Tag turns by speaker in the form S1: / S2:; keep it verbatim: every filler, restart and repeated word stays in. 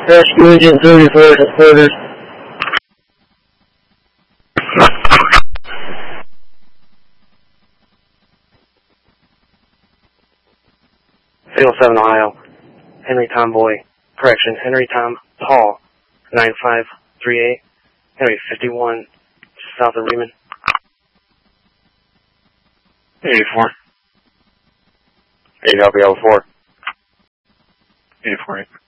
S1: Rescue Agent thirty-four to quarters.
S2: Signal seven Ohio. Henry Tomboy. Correction, Henry Tom Paul. nine five three eight. Henry fifty-one. South of Reman.
S3: eighty-four.
S4: eight L B L four.
S3: eighty-four.